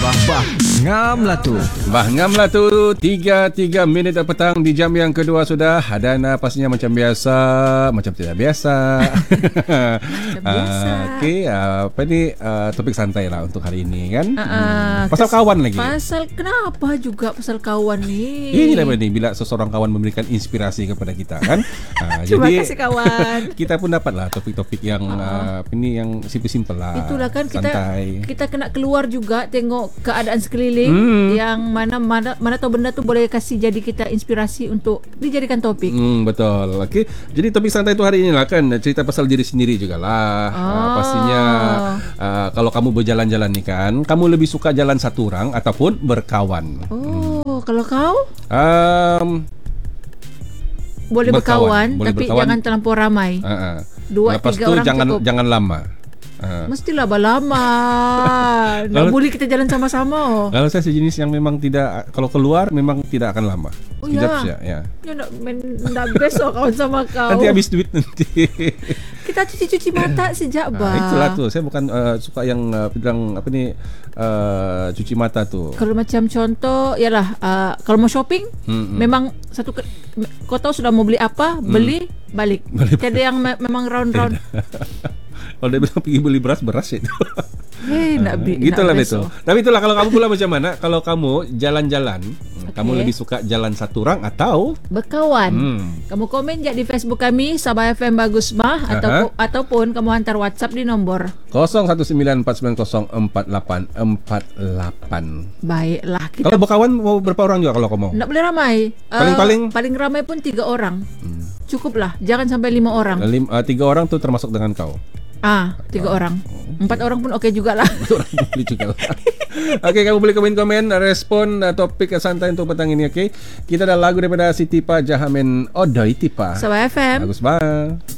Bah ngam lah tu. Bah ngam lah tu. 3 minit petang di jam yang kedua sudah. Dan pastinya macam biasa, macam tidak biasa. Okey, apa ni topik santai lah untuk hari ini kan. Pasal kawan lagi. Pasal kenapa juga pasal kawan ni? Ini lah ni bila seseorang kawan memberikan inspirasi kepada kita kan. Terima jadi kasih kawan. Kita pun dapatlah topik-topik yang ini yang simple-simple lah. Itulah kan santai. kita kena keluar juga tengok keadaan sekeliling yang mana tahu benda tu boleh kasih jadi kita inspirasi untuk dijadikan topik. Betul. Okey. Jadi topik santai tu hari ini lah kan cerita pasal diri sendiri jugalah. Pastinya kalau kamu berjalan-jalan ni kan, kamu lebih suka jalan satu orang ataupun berkawan? Kalau kau? Boleh berkawan tapi jangan terlampau ramai. 2-3 orang cukup. Jangan lama. Mestilah berlama. Nak boleh kita jalan sama-sama. Kalau saya sejenis yang memang tidak, kalau keluar memang tidak akan lama. Sekejap saja. Ya. Nak besok kawan sama kau. Nanti habis duit nanti. Kita cuci mata sejak itulah tu. Saya bukan suka yang bilang apa ni cuci mata tu. Kalau macam contoh ialah kalau mau shopping memang satu kau tahu sudah mau beli apa, beli balik. Tiada yang memang round-round. Kalau dia bilang pergi beli beras itu. Gitulah betul. Tapi itulah kalau kamu pula macam mana? Kalau kamu jalan-jalan, kamu lebih suka jalan satu orang atau berkawan? Kamu komen je di Facebook kami Sabah FM Bagus Mah ataupun kamu hantar WhatsApp di nombor 0194904848. Baiklah. Kalau berkawan mau berapa orang juga kalau kamu mau? Nak boleh ramai. Paling ramai pun 3 orang. Cukuplah, jangan sampai 5 orang. 3 orang tu termasuk dengan kau. 3 orang. 4 orang pun okey jugalah. 4 orang pun boleh jugalah. Okey, kamu boleh komen-komen respon topik santai untuk petang ini. Okey, kita ada lagu daripada Siti Pa Jahamen Odoi Tipa. Sabah FM. Bagus banget.